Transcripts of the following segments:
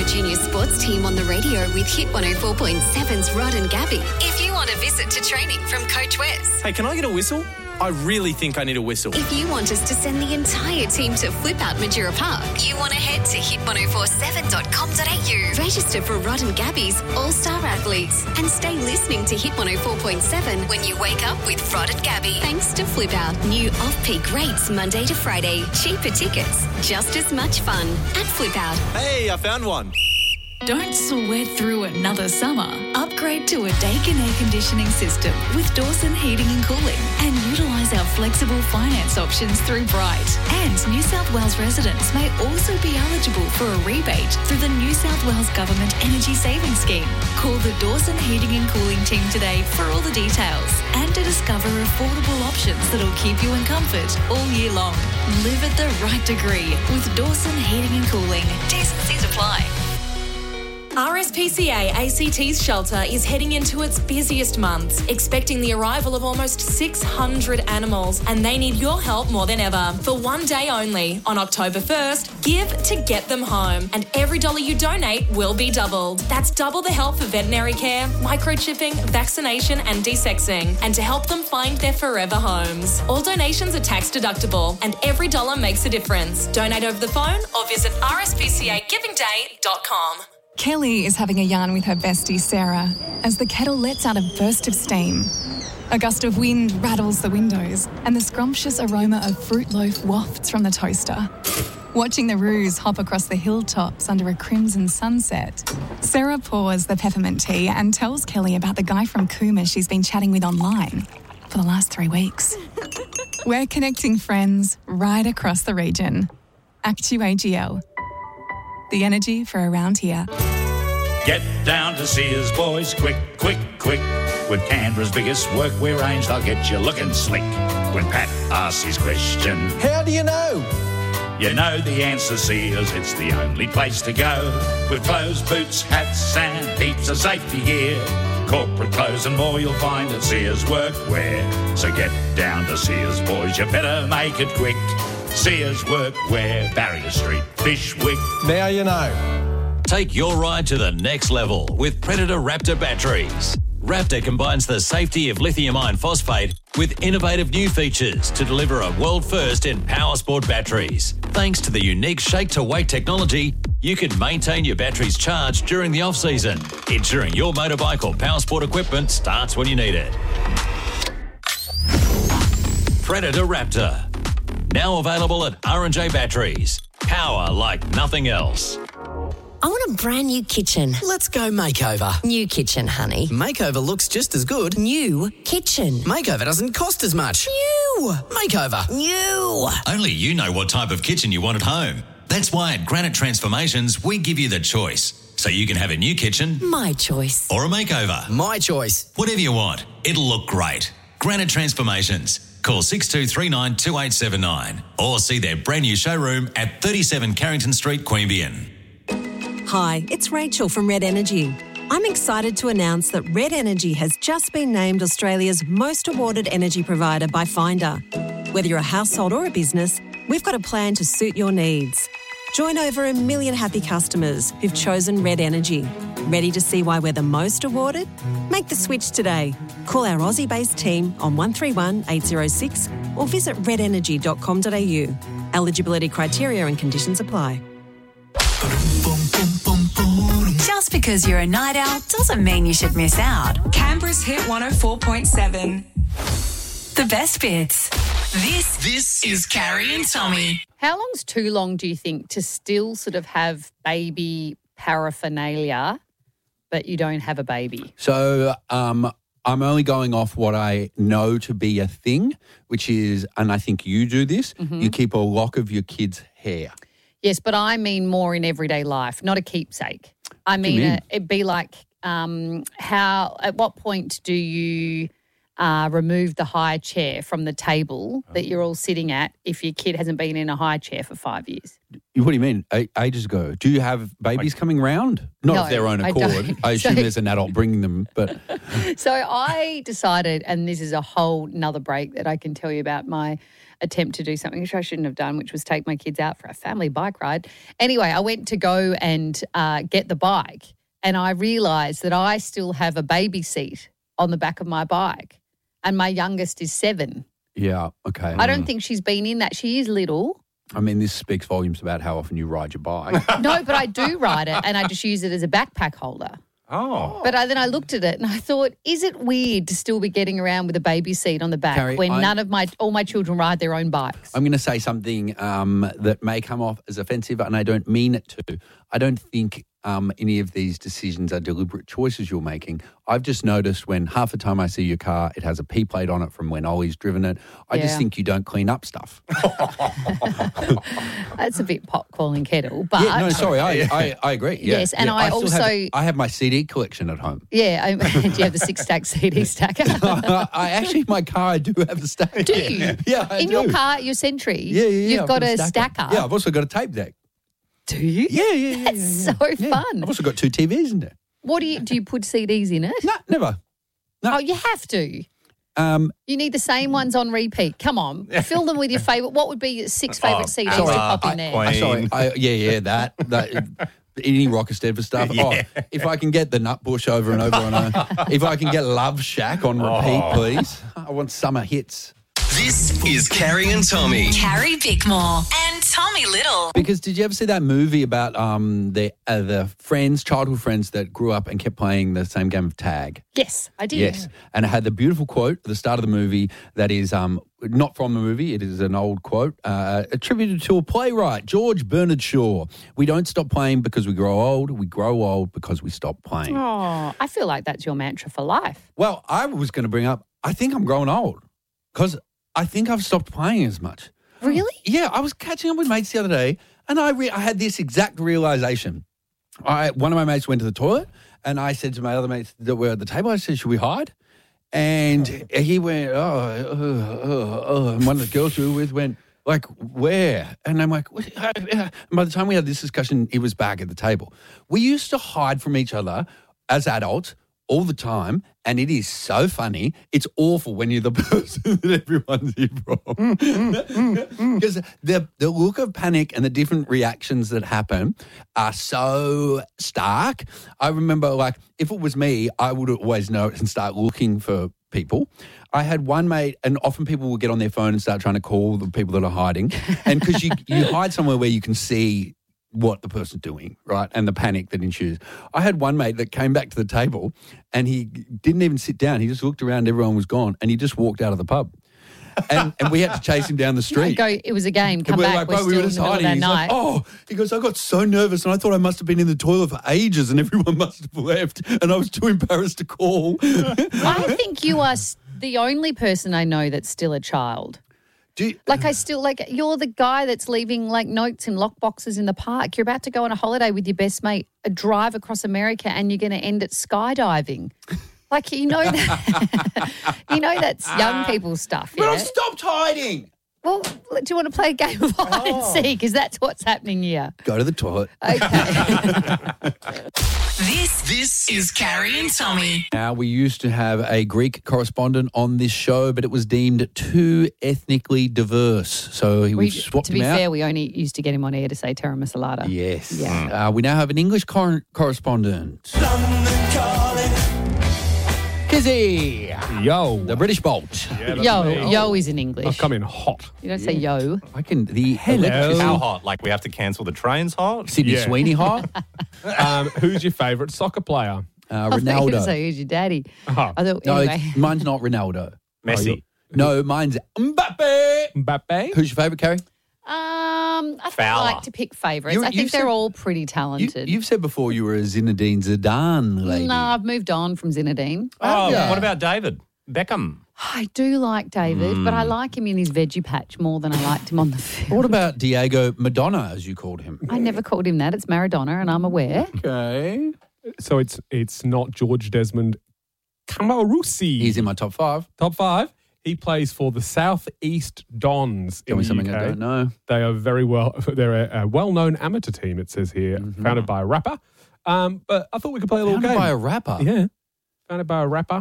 junior sports team on the radio with Hit 104.7's Rod and Gabby. If you want a visit to training from Coach Wes. Hey, can I get a whistle? I really think I need a whistle. If you want us to send the entire team to Flip Out Majura Park, you want to head to hit1047.com.au. Register for Rod and Gabby's All-Star Athletes and stay listening to Hit 104.7 when you wake up with Rod and Gabby. Thanks to Flip Out. New off-peak rates Monday to Friday. Cheaper tickets. Just as much fun at Flip Out. Hey, I found one. Don't sweat through another summer. Upgrade to a Daikin air conditioning system with Dawson Heating and Cooling and utilise our flexible finance options through Bright. And New South Wales residents may also be eligible for a rebate through the New South Wales Government Energy Savings Scheme. Call the Dawson Heating and Cooling team today for all the details and to discover affordable options that'll keep you in comfort all year long. Live at the right degree with Dawson Heating and Cooling. T's and C's apply. RSPCA ACT's shelter is heading into its busiest months, expecting the arrival of almost 600 animals, and they need your help more than ever. For one day only, on October 1st, give to get them home, and every dollar you donate will be doubled. That's double the help for veterinary care, microchipping, vaccination and desexing, and to help them find their forever homes. All donations are tax deductible, and every dollar makes a difference. Donate over the phone or visit rspcagivingday.com. Kelly is having a yarn with her bestie Sarah as the kettle lets out a burst of steam. A gust of wind rattles the windows and the scrumptious aroma of fruit loaf wafts from the toaster. Watching the roos hop across the hilltops under a crimson sunset, Sarah pours the peppermint tea and tells Kelly about the guy from Cooma she's been chatting with online for the last 3 weeks. We're connecting friends right across the region. ActuAGL. The energy for around here. Get down to Sears, boys, quick, quick, quick. With Canberra's biggest workwear range, they'll get you looking slick. When Pat asks his question, how do you know? You know the answer, Sears, it's the only place to go. With clothes, boots, hats and heaps of safety gear. Corporate clothes and more you'll find at Sears Workwear. So get down to Sears, boys, you better make it quick. Sears Workwear, Barrier Street, Fishwick. Now you know. Take your ride to the next level with Predator Raptor batteries. Raptor combines the safety of lithium iron phosphate with innovative new features to deliver a world first in power sport batteries. Thanks to the unique shake-to-weight technology, you can maintain your batteries charged during the off-season, ensuring your motorbike or power sport equipment starts when you need it. Predator Raptor. Now available at R&J Batteries. Power like nothing else. I want a brand new kitchen. Let's go makeover. New kitchen, honey. Makeover looks just as good. New kitchen. Makeover doesn't cost as much. New. Makeover. New. Only you know what type of kitchen you want at home. That's why at Granite Transformations, we give you the choice. So you can have a new kitchen. My choice. Or a makeover. My choice. Whatever you want. It'll look great. Granite Transformations. Call 6239 2879 or see their brand new showroom at 37 Carrington Street, Queanbeyan. Hi, it's Rachel from Red Energy. I'm excited to announce that Red Energy has just been named Australia's most awarded energy provider by Finder. Whether you're a household or a business, we've got a plan to suit your needs. Join over 1 million happy customers who've chosen Red Energy. Ready to see why we're the most awarded? Make the switch today. Call our Aussie-based team on 131 806 or visit redenergy.com.au. Eligibility criteria and conditions apply. Just because you're a night owl doesn't mean you should miss out. Canberra's Hit 104.7. The best bits. This is Carrie and Tommy. How long's too long, do you think, to still sort of have baby paraphernalia, but you don't have a baby? So I'm only going off what I know to be a thing, which is, and I think you do this, you keep a lock of your kid's hair. Yes, but I mean more in everyday life, not a keepsake. I mean, it'd be like at what point do you remove the high chair from the table that you're all sitting at if your kid hasn't been in a high chair for 5 years. What do you mean? Ages ago. Do you have babies coming round? Not No, of their own I accord. don't. I assume So- there's an adult bringing them, but So I decided, and this is a whole nother break that I can tell you about my attempt to do something which I shouldn't have done, which was take my kids out for a family bike ride. Anyway, I went to go and get the bike, and I realised that I still have a baby seat on the back of my bike, and my youngest is 7. yeah, okay. I don't think she's been in that. She is little. I mean, this speaks volumes about how often you ride your bike. No, but I do ride it, and I just use it as a backpack holder. Oh. But then I looked at it and I thought, is it weird to still be getting around with a baby seat on the back Carrie, when all my children ride their own bikes? I'm going to say something that may come off as offensive, and I don't mean it to. I don't think any of these decisions are deliberate choices you're making. I've just noticed when half the time I see your car, it has a P plate on it from when Ollie's driven it. I just Yeah. think you don't clean up stuff. That's a bit pot calling kettle. But Yeah, no, sorry, I agree. Yeah, Yes, and yeah. I still also- I have my CD collection at home. Yeah, do you have the 6-stack CD stacker? I actually, in my car, I do have a stack. Do you? Yeah, I In do. your car, your Sentry, Yeah. you've I've got a stacker. Yeah, I've also got a tape deck. Do you? Yeah. That's so fun. I've also got 2 TVs in there. What do you put CDs in it? No, never. No. Oh, you have to. You need the same ones on repeat. Come on, fill them with your favourite. What would be your 6 favourite CDs to pop in there? That. Any Rockestead stuff. Yeah. Oh, if I can get the Nutbush over and over, if I can get Love Shack on repeat, please. I want summer hits. This is Carrie and Tommy. Carrie Bickmore and Tommy Little. Because did you ever see that movie about the friends, childhood friends that grew up and kept playing the same game of tag? Yes, I did. Yes. And it had the beautiful quote at the start of the movie that is not from the movie. It is an old quote attributed to a playwright, George Bernard Shaw. We don't stop playing because we grow old. We grow old because we stop playing. Oh, I feel like that's your mantra for life. Well, I was going to bring up, I think I'm growing old because I think I've stopped playing as much. Really? Yeah, I was catching up with mates the other day and I had this exact realization. One of my mates went to the toilet and I said to my other mates that were at the table, I said, should we hide? And he went, and one of the girls we were with went, like, where? And I'm like, what? And by the time we had this discussion, he was back at the table. We used to hide from each other as adults all the time, and it is so funny. It's awful when you're the person that everyone's here from. Because the look of panic and the different reactions that happen are so stark. I remember, like, if it was me, I would always know and start looking for people. I had one mate, and often people will get on their phone and start trying to call the people that are hiding. And because you hide somewhere where you can see what the person's doing, right, and the panic that ensues. I had one mate that came back to the table and he didn't even sit down. He just looked around, everyone was gone, and he just walked out of the pub. And we had to chase him down the street. It was a game. Come And we're back. like, We're "Bro, still in just the middle of hiding." that He's night. like, he goes, I got so nervous and I thought I must have been in the toilet for ages and everyone must have left and I was too embarrassed to call. I think you are the only person I know that's still a child. You're the guy that's leaving like notes in lockboxes in the park. You're about to go on a holiday with your best mate, a drive across America, and you're going to end at skydiving. Like, you know that, that's young people stuff. But Yeah? I've stopped hiding. Well, do you want to play a game of hide and seek? Because that's what's happening here. Go to the toilet. This is Carrie and Tommy. Now, we used to have a Greek correspondent on this show, but it was deemed too ethnically diverse. So we've swapped To him be out. fair, we only used to get him on air to say Terra Masalada. Yes. Yeah. We now have an English correspondent. Kizzy. Yo. The British Bolt. Yo is in English. I've come in hot. You don't say yo. I can. How hot? Like we have to cancel the trains hot? Sydney Yeah. Sweeney hot. Who's your favourite soccer player? I thought you were going to Ronaldo. say, who's your daddy? Oh. I thought, No, anyway. mine's not Ronaldo. Messi. No, mine's Mbappe. Mbappe? Who's your favourite, Carrie? I don't Fowler. like to pick favourites. You- I you've think they're said- all pretty talented. You've said before you were a Zinedine Zidane lady. No, I've moved on from Zinedine. Oh, Yeah. what about David Beckham? I do like David, but I like him in his veggie patch more than I liked him on the field. What about Diego Madonna, as you called him? I never called him that. It's Maradona, and I'm aware. Okay. So it's not George Desmond Camorrusi. He's in my top 5. Top 5. He plays for the Southeast Dons Tell in me the something UK. I don't know. They are they're a well-known amateur team, it says here, founded by a rapper. But I thought we could play a little Founded game. by a rapper? Yeah. Founded by a rapper.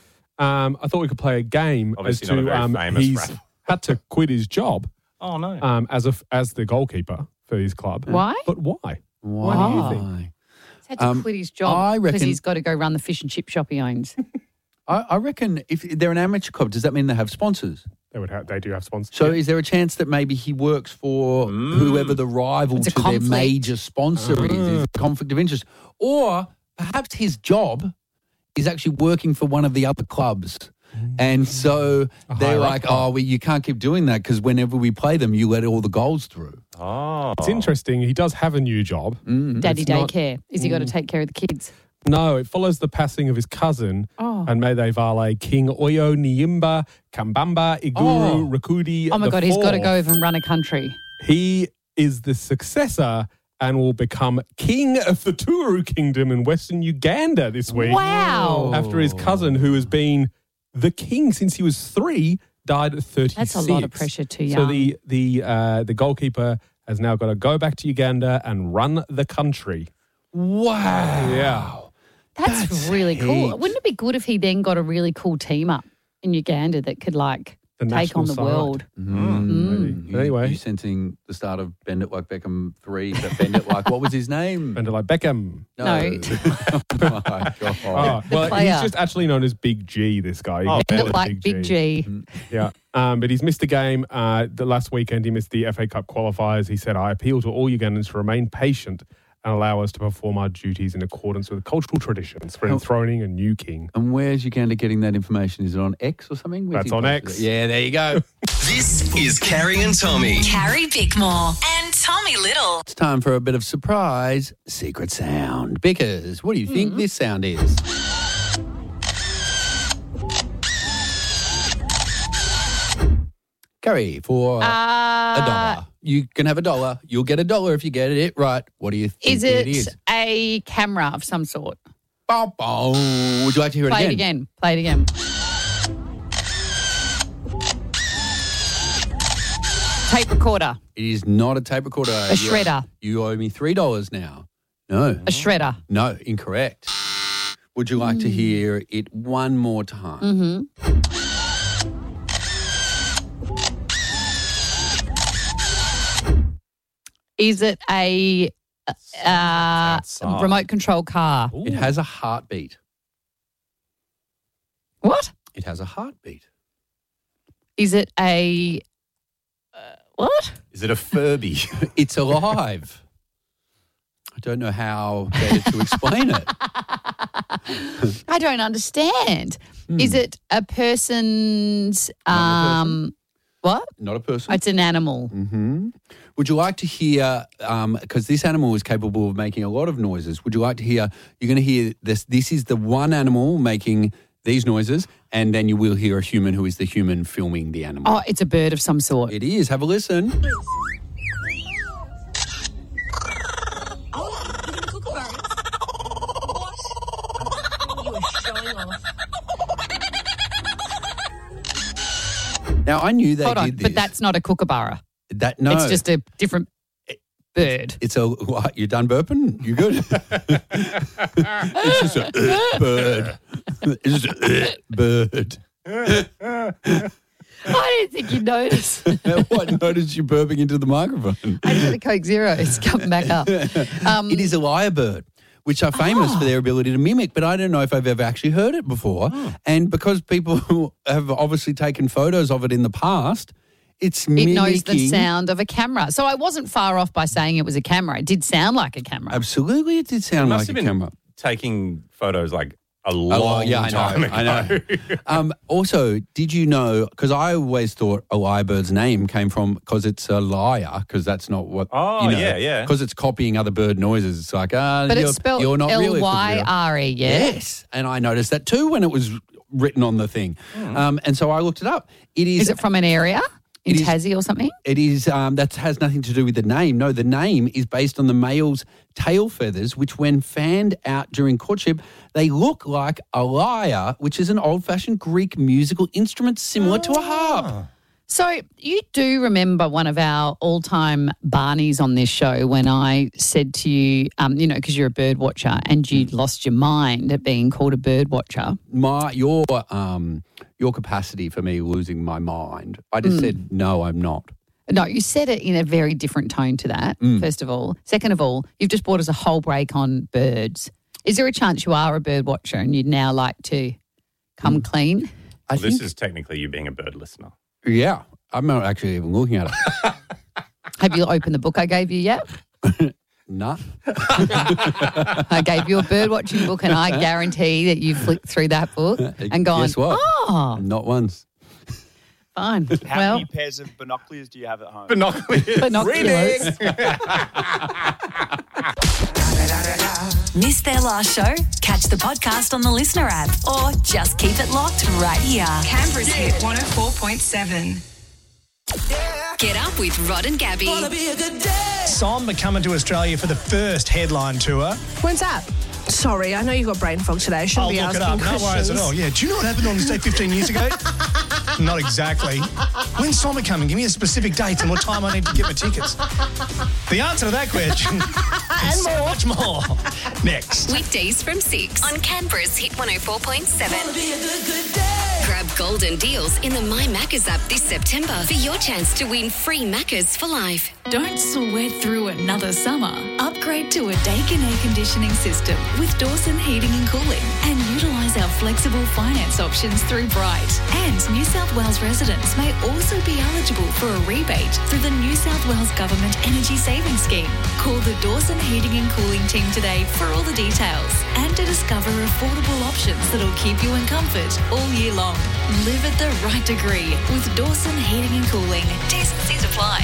I thought we could play a game Obviously as to not a very famous he's rapper. had to quit his job Oh, no. as the goalkeeper for his club. Why? But why? Why do you think? He's had to quit his job I because reckon- he's got to go run the fish and chip shop he owns. I reckon if they're an amateur club, does that mean they have sponsors? They do have sponsors. So is there a chance that maybe he works for whoever the rival It's a to their conflict. major sponsor is? Is a conflict of interest? Or perhaps his job is actually working for one of the other clubs. And so they're like, you can't keep doing that because whenever we play them, you let all the goals through. Oh. It's interesting. He does have a new job. Daddy It's not- daycare. Is he got to take care of the kids? No, it follows the passing of his cousin and Mede Vale, King Oyo Nyimba Kambamba Iguru Rakudi. Oh my God, IV. he's got to go over and run a country. He is the successor and will become king of the Turu Kingdom in Western Uganda this week. Wow. After his cousin, who has been the king since he was 3, died at 36. That's a lot of pressure too So young. the goalkeeper has now got to go back to Uganda and run the country. Wow. Yeah. That's really cool. Wouldn't it be good if he then got a really cool team up in Uganda that could The take on national the side. world? Anyway. You sensing the start of Bend It Like Beckham 3, but Bend It Like, what was his name? Bend It Like Beckham. No. oh, my God. Oh, well, player. he's just actually known as Big G, this guy. Oh, He Bend called it like Big G. Yeah. But he's missed a game. The last weekend, he missed the FA Cup qualifiers. He said, I appeal to all Ugandans to remain patient and allow us to perform our duties in accordance with cultural traditions for enthroning a new king. And where's Uganda getting that information? Is it on X or something? Where's That's he on posted X. it? Yeah, there you go. This is Carrie and Tommy. Carrie Bickmore and Tommy Little. It's time for a bit of surprise secret sound. Bickers, what do you think this sound is? Carrie, for $1. You can have $1. You'll get $1 if you get it right. What do you think Is it it is? a camera of some sort? Bow, bow. Would you like to hear Play it it again? again. Play it again. Tape recorder. It is not a tape recorder. A shredder. You owe me $3 now. No. A shredder. No, incorrect. Would you like to hear it one more time? Mm-hmm. Is it a remote control car? It has a heartbeat. What? It has a heartbeat. Is it a what? Is it a Furby? It's alive. I don't know how better to explain it. I don't understand. Is it a person's what? Not a person. It's an animal. Mm-hmm. Would you like to hear, because this animal is capable of making a lot of noises, would you like to hear, you're going to hear this, this is the one animal making these noises, and then you will hear a human who is the human filming the animal. Oh, it's a bird of some sort. It is. Have a listen. Now, I knew they Hold on, did this. but that's not a kookaburra. No. It's just a different bird. It's a, what, you done burping? You good? It's just a bird. It's just a bird. I didn't think you'd notice. What, noticed you burping into the microphone? I did a Coke Zero. It's coming back up. It is a lyrebird, which are famous for their ability to mimic, but I don't know if I've ever actually heard it before. And because people have obviously taken photos of it in the past, it's It mimicking. knows the sound of a camera. So I wasn't far off by saying it was a camera. It did sound like a camera. Absolutely, it did sound Must like have a been camera. taking photos like a long time ago. I know. Also, did you know, because I always thought a lyrebird's name came from, because it's a liar, because that's not what, Oh, yeah. Because it's copying other bird noises. It's like, But it's spelled you're not really a kookaburra. Lyre, yeah? Yes. And I noticed that too when it was written on the thing. And so I looked it up. It is. Is it from an area? in Tassie or something? It is, that has nothing to do with the name. No, the name is based on the male's tail feathers, which when fanned out during courtship, they look like a lyre, which is an old-fashioned Greek musical instrument similar to a harp. So you do remember one of our all-time Barneys on this show when I said to you, because you're a bird watcher and you lost your mind at being called a bird watcher. Your capacity for me losing my mind. I just said, no, I'm not. No, you said it in a very different tone to that, first of all. Second of all, you've just brought us a whole break on birds. Is there a chance you are a bird watcher and you'd now like to come clean? This is technically you being a bird listener. Yeah, I'm not actually even looking at it. Have you opened the book I gave you yet? No. I gave you a bird watching book and I guarantee that you flicked through that book and gone, Guess what? oh, Not once. fine. How many pairs of binoculars do you have at home? Binoculars. Missed their last show? Catch the podcast on the Listener app or just keep it locked right here. Canberra's Hit 104.7. Get up with Rod and Gabby. Samba coming to Australia for the first headline tour. When's that? Sorry, I know you've got brain fog today. I'll look it up. No worries at all. Yeah. Do you know what happened on this day 15 years ago? Not exactly. When's Samba coming? Give me a specific date and what time I need to get my tickets. The answer to that question and so much more next. Weekdays from 6 on Canberra's Hit 104.7. Grab golden deals in the My Maccas app this September for your chance to win free Maccas for life. Don't sweat through another summer. Upgrade to a Daikin air conditioning system with Dawson Heating and Cooling and utilise our flexible finance options through Bright. And New South Wales residents may also be eligible for a rebate through the New South Wales Government Energy Saving Scheme. Call the Dawson Heating and Cooling team today for all the details and to discover affordable options that'll keep you in comfort all year long. Live at the right degree with Dawson Heating and Cooling. T&Cs apply.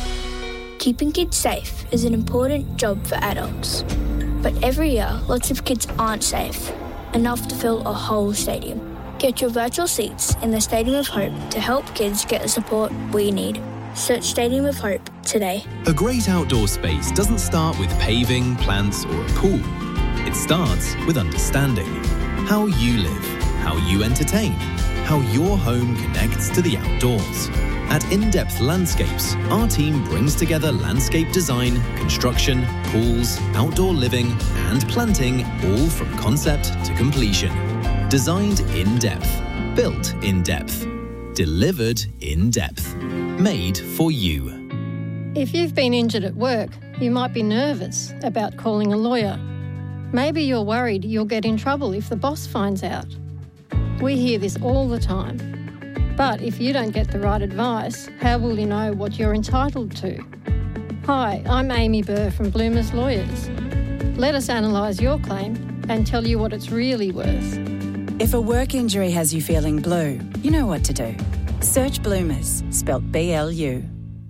Keeping kids safe is an important job for adults. But every year, lots of kids aren't safe, enough to fill a whole stadium. Get your virtual seats in the Stadium of Hope to help kids get the support we need. Search Stadium of Hope today. A great outdoor space doesn't start with paving, plants, or a pool. It starts with understanding how you live, how you entertain, how your home connects to the outdoors. At In-Depth Landscapes, our team brings together landscape design, construction, pools, outdoor living, and planting, all from concept to completion. Designed in depth, built in depth, delivered in depth, made for you. If you've been injured at work, you might be nervous about calling a lawyer. Maybe you're worried you'll get in trouble if the boss finds out. We hear this all the time. But if you don't get the right advice, how will you know what you're entitled to? Hi, I'm Amy Burr from Bloomers Lawyers. Let us analyse your claim and tell you what it's really worth. If a work injury has you feeling blue, you know what to do. Search Bloomers, spelt B-L-U.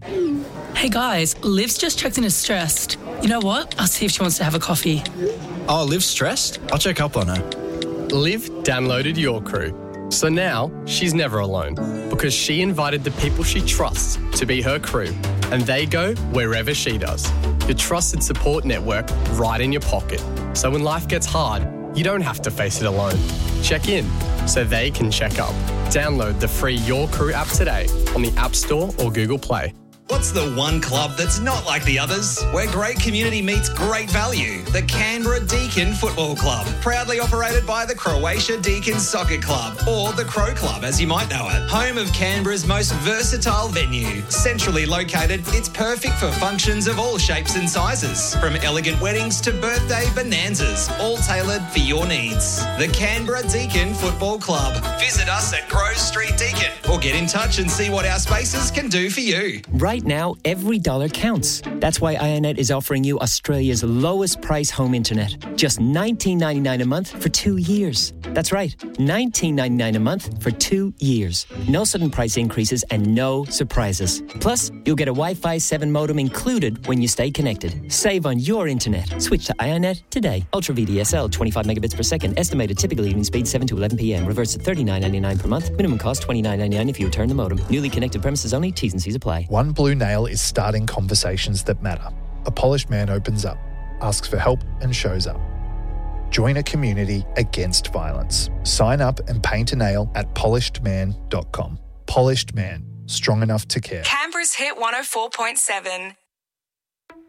Hey guys, Liv's just checked in as stressed. You know what? I'll see if she wants to have a coffee. Oh, Liv's stressed? I'll check up on her. Liv downloaded Your Crew. So now she's never alone because she invited the people she trusts to be her crew and they go wherever she does. Your trusted support network right in your pocket. So when life gets hard, you don't have to face it alone. Check in so they can check up. Download the free Your Crew app today on the App Store or Google Play. What's the one club that's not like the others? Where great community meets great value. The Canberra Deakin Football Club. Proudly operated by the Croatia Deakin Soccer Club, or the Crow Club as you might know it. Home of Canberra's most versatile venue. Centrally located, it's perfect for functions of all shapes and sizes. From elegant weddings to birthday bonanzas, all tailored for your needs. The Canberra Deakin Football Club. Visit us at Grove Street Deakin or get in touch and see what our spaces can do for you. Rate, Right now, every dollar counts. That's why Ionet is offering you Australia's lowest price home internet. Just $19.99 a month for 2 years. That's right, $19.99 a month for 2 years. No sudden price increases and no surprises. Plus, you'll get a Wi-Fi 7 modem included when you stay connected. Save on your internet. Switch to Ionet today. Ultra VDSL, 25 megabits per second. Estimated typical evening speed 7 to 11 p.m. Reverse to $39.99 per month. Minimum cost $29.99 if you return the modem. Newly connected premises only. T's and C's apply. One Blue Nail is starting conversations that matter. A polished man opens up, asks for help and shows up. Join a community against violence. Sign up and paint a nail at polishedman.com. Polished Man, strong enough to care. Canberra's Hit 104.7.